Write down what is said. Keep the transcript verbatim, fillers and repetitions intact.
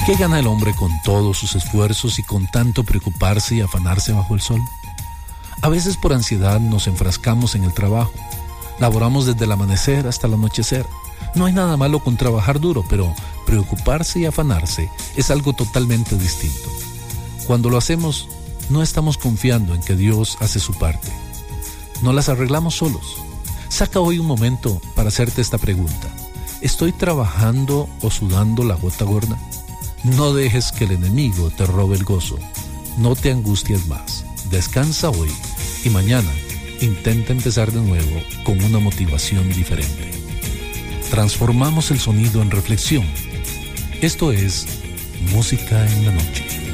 ¿Qué gana el hombre con todos sus esfuerzos y con tanto preocuparse y afanarse bajo el sol? A veces por ansiedad nos enfrascamos en el trabajo. Laboramos desde el amanecer hasta el anochecer. No hay nada malo con trabajar duro, pero preocuparse y afanarse es algo totalmente distinto. Cuando lo hacemos, no estamos confiando en que Dios hace su parte. No las arreglamos solos. Saca hoy un momento para hacerte esta pregunta. ¿Estoy trabajando o sudando la gota gorda? No dejes que el enemigo te robe el gozo. No te angusties más. Descansa hoy y mañana intenta empezar de nuevo con una motivación diferente. Transformamos el sonido en reflexión. Esto es Música en la Noche.